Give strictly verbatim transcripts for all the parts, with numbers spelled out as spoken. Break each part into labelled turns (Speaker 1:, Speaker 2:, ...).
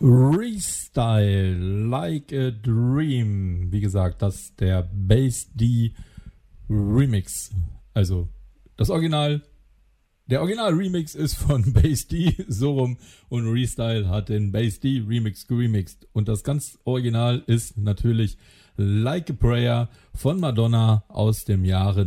Speaker 1: Restyle, Like a Dream. Wie gesagt, das ist der Bass D Remix. Also das Original, der Original-Remix ist von Bass D, so rum, und Restyle hat den Bass D Remix geremixed. Und das ganz Original ist natürlich Like a Prayer von Madonna aus dem Jahre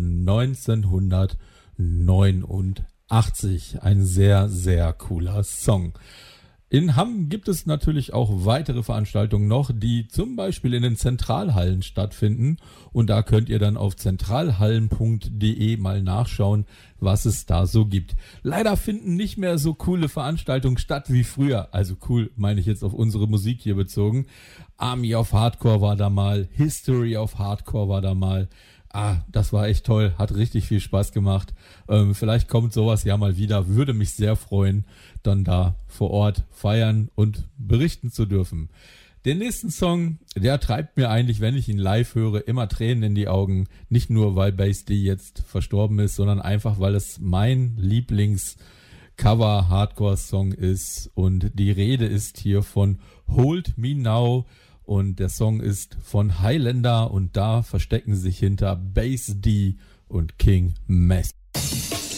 Speaker 1: neunzehnhundertneunundachtzig. Ein sehr, sehr cooler Song. In Hamm gibt es natürlich auch weitere Veranstaltungen noch, die zum Beispiel in den Zentralhallen stattfinden. Und da könnt ihr dann auf zentralhallen punkt de mal nachschauen, was es da so gibt. Leider finden nicht mehr so coole Veranstaltungen statt wie früher. Also cool meine ich jetzt auf unsere Musik hier bezogen. Army of Hardcore war da mal, History of Hardcore war da mal. Ah, das war echt toll, hat richtig viel Spaß gemacht. Ähm, vielleicht kommt sowas ja mal wieder, würde mich sehr freuen, dann da vor Ort feiern und berichten zu dürfen. Den nächsten Song, der treibt mir eigentlich, wenn ich ihn live höre, immer Tränen in die Augen. Nicht nur, weil Bass D jetzt verstorben ist, sondern einfach, weil es mein Lieblings-Cover-Hardcore-Song ist. Und die Rede ist hier von Hold Me Now. Und der Song ist von Highlander und da verstecken sich hinter Bass D und King Mess.